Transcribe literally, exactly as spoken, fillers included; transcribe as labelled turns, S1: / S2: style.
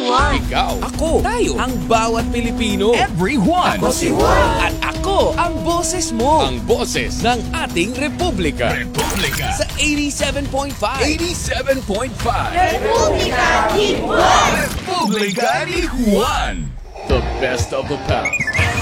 S1: Juan.
S2: Ikaw.
S3: Ako. Tayo. Ang bawat Pilipino.
S2: Everyone.
S3: Ako si Juan. At ako ang boses mo.
S2: Ang boses
S3: ng ating Republika.
S2: Republika.
S3: Sa eighty-seven point five.
S2: eighty-seven point five.
S1: Republika ni Juan.
S2: Republika ni Juan. The best of the past.